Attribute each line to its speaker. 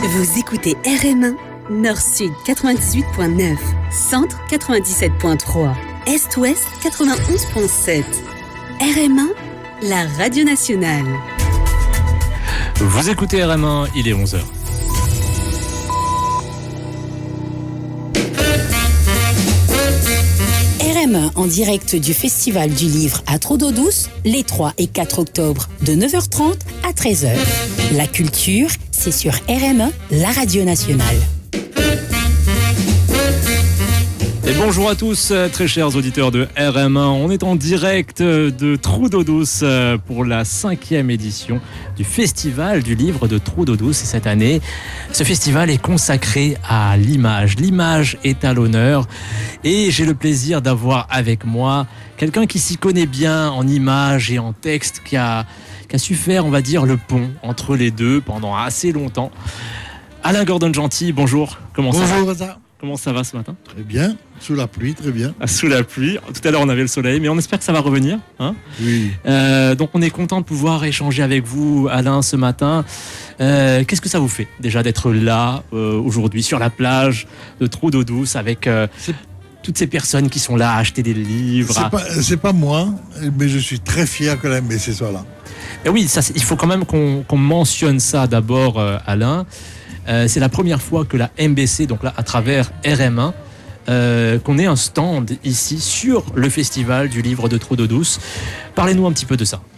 Speaker 1: Vous écoutez RM1, Nord-Sud 98.9, Centre 97.3, Est-Ouest 91.7. RM1, la radio nationale.
Speaker 2: Vous écoutez RM1, il est 11h.
Speaker 3: RM1 en direct du Festival du Livre à Trou-d'Eau-Douce, les 3 et 4 octobre de 9h30 à 13h. La culture, c'est sur RM1, la radio nationale.
Speaker 2: Et bonjour à tous, très chers auditeurs de RM1. On est en direct de Trou-d'Eau-Douce pour la 5e édition du Festival du Livre de Trou-d'Eau-Douce. Et cette année, ce festival est consacré à l'image. L'image est à l'honneur. Et j'ai le plaisir d'avoir avec moi quelqu'un qui s'y connaît bien en images et en texte, qui a su faire, on va dire, le pont entre les deux pendant assez longtemps. Alain Gordon-Gentil, bonjour. Comment ça va ?
Speaker 4: Bonjour Reza.
Speaker 2: Comment ça va ce matin ?
Speaker 4: Très bien, sous la pluie, très bien.
Speaker 2: Sous la pluie. Tout à l'heure, on avait le soleil, mais on espère que ça va revenir. Hein ?
Speaker 4: Oui.
Speaker 2: Donc, on est content de pouvoir échanger avec vous, Alain, ce matin. Qu'est-ce que ça vous fait, déjà, d'être là, aujourd'hui, sur la plage de Trou-d'Eau-Douce, avec toutes ces personnes qui sont là à acheter des livres
Speaker 4: C'est pas moi, mais je suis très fier que la MBC soit là.
Speaker 2: Et oui, il faut quand même qu'on mentionne ça d'abord, Alain. C'est la première fois que la MBC, donc là à travers RM1, qu'on ait un stand ici sur le Festival du Livre de Trou-d'Eau-Douce. Parlez-nous un petit peu de ça.